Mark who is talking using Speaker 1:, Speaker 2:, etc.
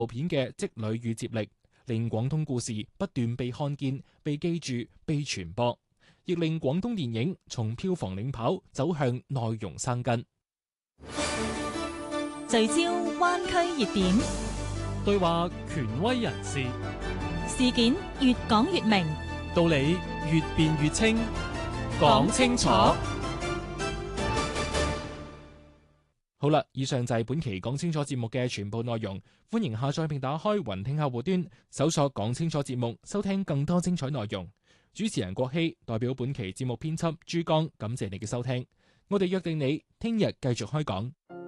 Speaker 1: 部片嘅積累與接力，令廣東故事不斷被看見、被記住、被傳播，亦令廣東電影從票房領跑走向內容生根。
Speaker 2: 聚焦灣區熱點，
Speaker 3: 對話權威人士，
Speaker 2: 事件越講越明，
Speaker 3: 道理越辯越清，講清楚。
Speaker 1: 好啦，以上就係本期講清楚節目嘅全部內容。歡迎下載並打開雲聽客戶端，搜索講清楚節目，收聽更多精彩內容。主持人郭希代表本期節目編輯朱剛，感謝你嘅收聽。我哋約定你聽日繼續開講。